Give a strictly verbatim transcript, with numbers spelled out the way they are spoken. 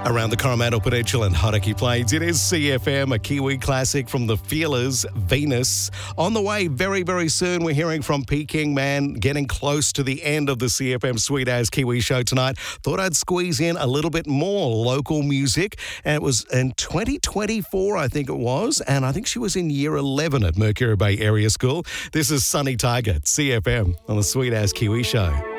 Around the Coromandel Peninsula and Hauraki Plains, it is C F M, a Kiwi classic from the Feelers, Venus. On the way very, very soon, we're hearing from Peking Man, getting close to the end of the C F M Sweet As Kiwi show tonight. Thought I'd squeeze in a little bit more local music. And it was in twenty twenty-four, I think it was, and I think she was in year eleven at Mercury Bay Area School. This is Sunny Tiger at C F M on the Sweet As Kiwi show.